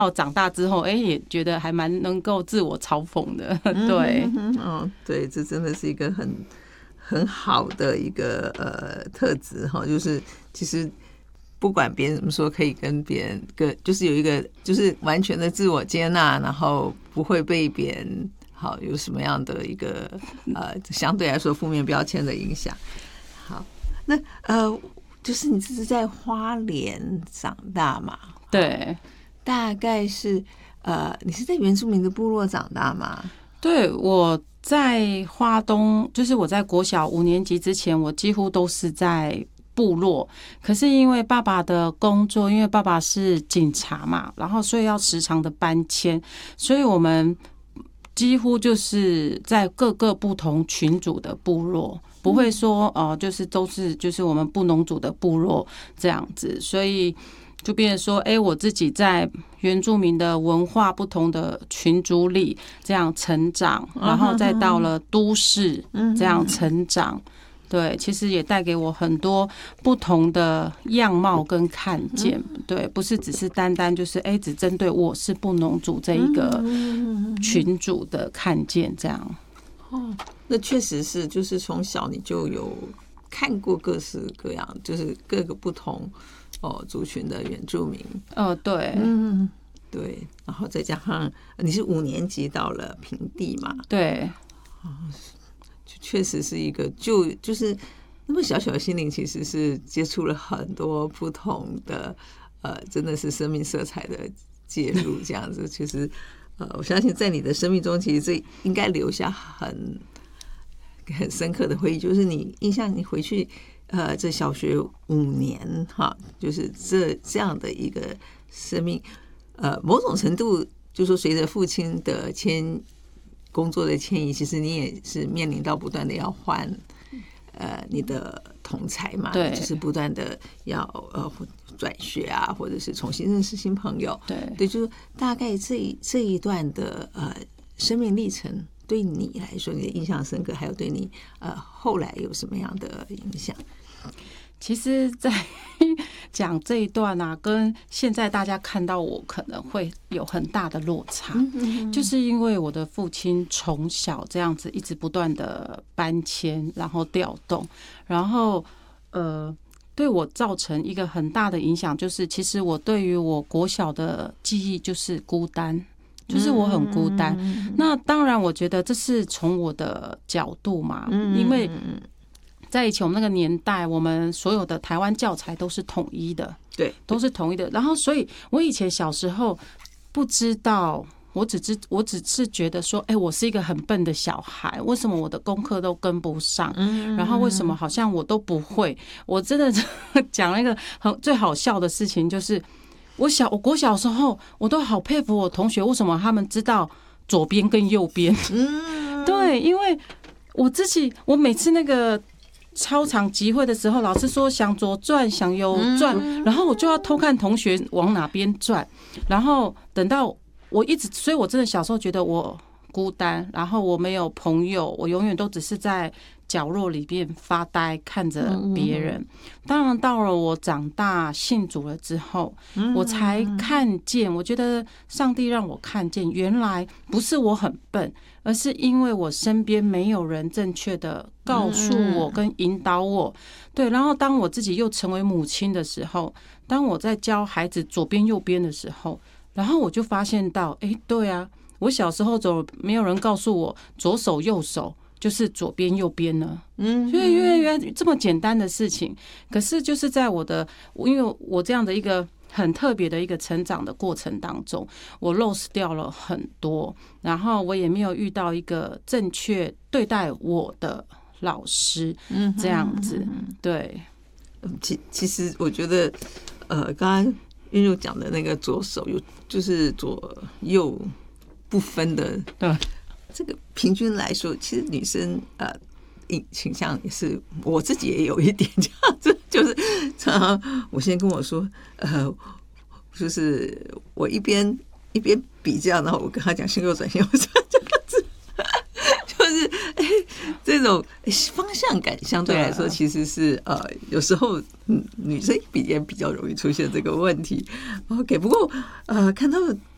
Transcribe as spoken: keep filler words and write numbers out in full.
长大之后，哎，也觉得还蛮能够自我嘲讽的。对， 嗯，哦，对，这真的是一个很很好的一个呃特质哈，就是其实不管别人怎么说，可以跟别人跟就是有一个就是完全的自我接纳，然后不会被别人好有什么样的一个呃相对来说负面标签的影响。好，那呃，就是你这是在花莲长大嘛？ 对， 大概是呃，你是在原住民的部落长大吗？ 对，我在花东，就是我在国小五年级之前，我几乎都是在部落。可是因为爸爸的工作，因为爸爸是警察嘛，然后所以要时常的搬迁，所以我们几乎就是在各个不同群组的部落，不会说哦、呃，就是都是就是我们布农族的部落这样子，所以就变成说，哎、欸，我自己在原住民的文化不同的群组里这样成长，然后再到了都市这样成长。对，其实也带给我很多不同的样貌跟看见。对，不是只是单单就是哎、欸，只针对我是布农族这一个群组的看见这样。 哦，那确实是，就是从小你就有看过各式各样，就是各个不同哦族群的原住民。 哦，对， 嗯，对，然后再加上你是五年级到了平地嘛， 对， 哦，确实是一个就就是那么小小的心灵，其实是接触了很多不同的呃，真的是生命色彩的介入，这样子，其实呃，我相信在你的生命中，其实这应该留下很很深刻的回忆，就是你印象你回去呃，这小学五年哈，就是这这样的一个生命，呃，某种程度就说随着父亲的迁工作的迁移，其实你也是面临到不断的要换呃你的同侪嘛， 对， 就是不断的要呃转学啊，或者是重新认识新朋友， 对对，就是大概这一这一段的呃生命历程，对你来说你的印象深刻，还有对你呃后来有什么样的影响？ 其实在讲这一段啊，跟现在大家看到我可能会有很大的落差，就是因为我的父亲从小这样子一直不断的搬迁，然后调动，然后呃，对我造成一个很大的影响，就是其实我对于我国小的记忆就是孤单。就是我很孤单，那当然，我觉得这是从我的角度嘛，因为在以前我们那个年代，我们所有的台湾教材都是统一的， 对， 都是统一的。然后，所以我以前小时候不知道，我只知我只是觉得说，哎、欸，我是一个很笨的小孩，为什么我的功课都跟不上？然后为什么好像我都不会？我真的讲了一个很最好笑的事情，就是我小我国小时候，我都好佩服我同学，为什么他们知道左边跟右边？嗯，对，因为我自己，我每次那个操场集会的时候，老师说想左转，想右转，然后我就要偷看同学往哪边转，然后等到我一直，所以我真的小时候觉得我孤单，然后我没有朋友，我永远都只是在角落里面发呆看着别人。当然到了我长大信主了之后，我才看见，我觉得上帝让我看见，原来不是我很笨，而是因为我身边没有人正确的告诉我跟引导我。对，然后当我自己又成为母亲的时候，当我在教孩子左边右边的时候，然后我就发现到，哎，对啊，我小时候走没有人告诉我左手右手就是左边右边呢，嗯，所以原来这么简单的事情，可是就是在我的，因为我这样的一个很特别的一个成长的过程当中，我 lose 掉了很多，然后我也没有遇到一个正确对待我的老师，这样子，对。 其其实我觉得，呃，刚刚韵如讲的那个左手有就是左右不分的， 对。 这个平均来说，其实女生呃倾向也是，我自己也有一点这样子，就是常常我先跟我说，呃，就是我一边一边比较，然后我跟他讲先右转先右转这样子，就是哎、欸，这种方向感相对来说其实是呃有时候嗯女生比也比较容易出现这个问题。OK， 不过呃看到